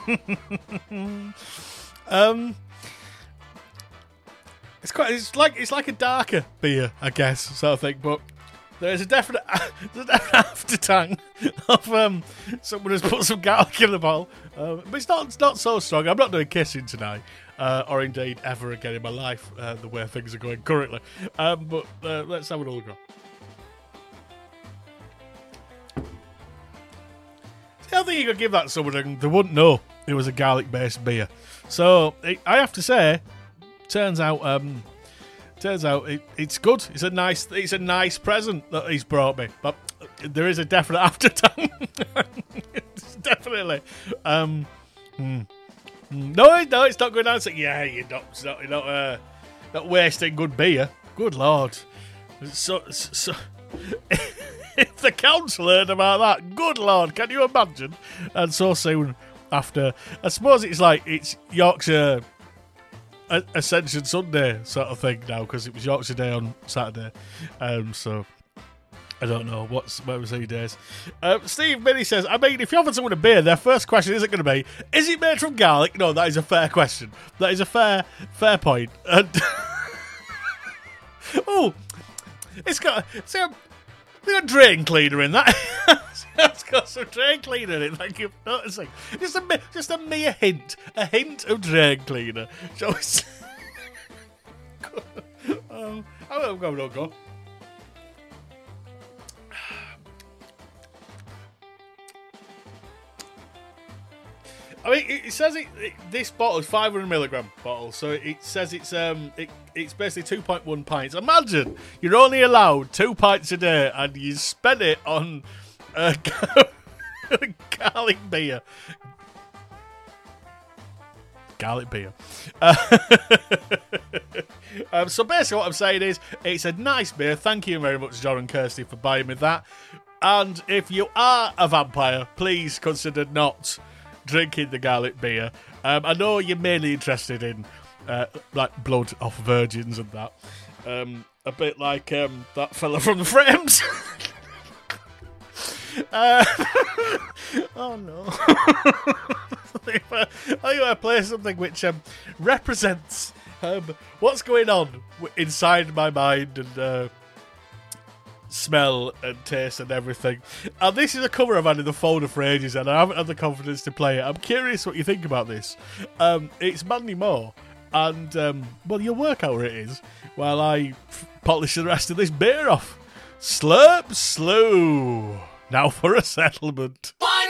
It's like a darker beer, I guess, sort of thing. But there's a definite after tang of someone has put some garlic in the bowl. But it's not so strong. I'm not doing kissing tonight, or indeed ever again in my life, the way things are going currently. But let's have another go. I don't think you could give that to someone and they wouldn't know it was a garlic-based beer. So I have to say, turns out it's good. It's a nice present that he's brought me. But there is a definite aftertone. It's definitely. No, it's not good answer. Yeah, you're not wasting good beer. Good Lord. So. If the council heard about that, good Lord, can you imagine? And so soon after, I suppose it's Yorkshire Ascension Sunday sort of thing now, because it was Yorkshire Day on Saturday. So I don't know what was these days. Steve Minnie says, I mean, if you offer someone a beer, their first question isn't going to be, is it made from garlic? No, that is a fair question. That is a fair point. And oh, it's got drain cleaner in that. It's got some drain cleaner in it. Thank you for noticing. Just a mere hint. A hint of drain cleaner. So it's... I'm going to go. I mean, it says this bottle is 500mg bottle, so it says it's basically 2.1 pints. Imagine you're only allowed 2 pints a day, and you spend it on garlic beer. Garlic beer. So basically, what I'm saying is, it's a nice beer. Thank you very much, John and Kirsty, for buying me that. And if you are a vampire, please consider not drinking the garlic beer. I know you're mainly interested in like blood off virgins and that. A bit like that fella from The Frames. Oh no. I think I play something which represents what's going on inside my mind and smell and taste and everything. And this is a cover I've had in the folder for ages and I haven't had the confidence to play it. I'm curious what you think about this. It's Mandy Moore, and well, you'll work out where it is while I polish the rest of this beer off. Slurp Slew. Now for a settlement.